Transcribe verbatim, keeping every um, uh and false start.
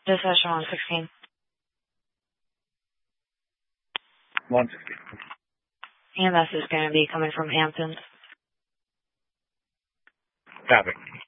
This is one sixteen. one sixteen. E M S is going to be coming from Hamptons. Copy.